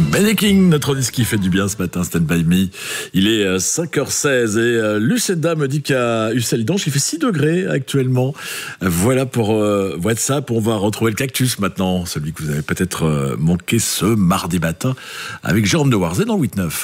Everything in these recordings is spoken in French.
Benny King, notre disque qui fait du bien ce matin, Stand By Me. Il est 5h16 et Lucenda me dit qu'à Ussel-Idanche, il fait 6 degrés actuellement. Voilà pour WhatsApp. On va retrouver le cactus maintenant, celui que vous avez peut-être manqué ce mardi matin avec Jérôme de Warzé dans le 8-9.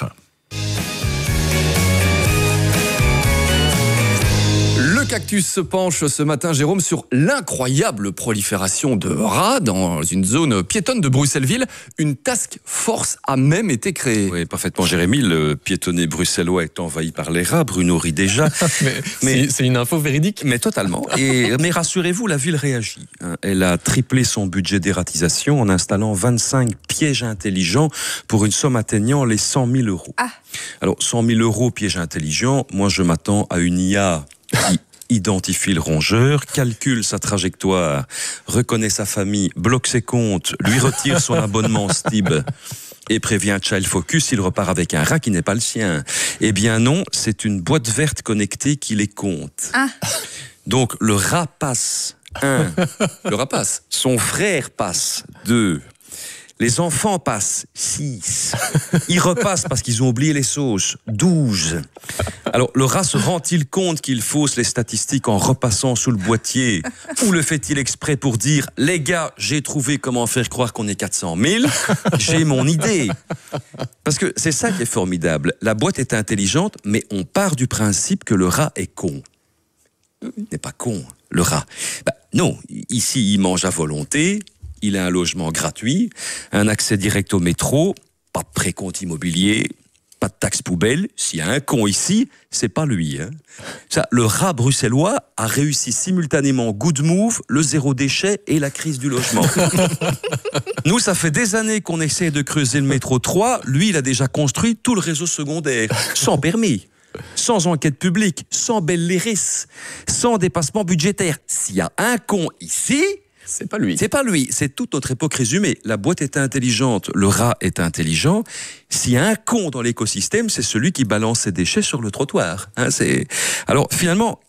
Le cactus se penche ce matin, Jérôme, sur l'incroyable prolifération de rats dans une zone piétonne de Bruxelles-Ville. Une task force a même été créée. Oui, parfaitement, Jérémy. Le piétonnier bruxellois est envahi par les rats. Bruno rit déjà. mais c'est une info véridique. Mais totalement. Mais rassurez-vous, la ville réagit. Elle a triplé son budget d'ératisation en installant 25 pièges intelligents pour une somme atteignant les 100 000 euros. Ah. Alors, 100 000 euros pièges intelligents, moi je m'attends à une IA qui identifie le rongeur, calcule sa trajectoire, reconnaît sa famille, bloque ses comptes, lui retire son abonnement Stib et prévient Child Focus s'il repart avec un rat qui n'est pas le sien. Eh bien non, c'est une boîte verte connectée qui les compte. Ah. Donc le rat passe 1, le rat passe, son frère passe 2, les enfants passent 6. Ils repassent parce qu'ils ont oublié les sauces 12. Alors, le rat se rend-il compte qu'il fausse les statistiques en repassant sous le boîtier? Ou le fait-il exprès pour dire « Les gars, j'ai trouvé comment faire croire qu'on est 400 000. J'ai mon idée. » Parce que c'est ça qui est formidable. La boîte est intelligente, mais on part du principe que le rat est con. Il n'est pas con, le rat. Non, ici, il mange à volonté. Il a un logement gratuit, un accès direct au métro, pas de précompte immobilier, pas de taxe poubelle. S'il y a un con ici, c'est pas lui. Ça, le rat bruxellois a réussi simultanément Good Move, le zéro déchet et la crise du logement. Nous, ça fait des années qu'on essaie de creuser le métro 3. Lui, il a déjà construit tout le réseau secondaire, sans permis, sans enquête publique, sans belle lairis, sans dépassement budgétaire. S'il y a un con ici... c'est pas lui. C'est pas lui, c'est toute notre époque résumée. La boîte est intelligente, le rat est intelligent. S'il y a un con dans l'écosystème, c'est celui qui balance ses déchets sur le trottoir. Alors finalement,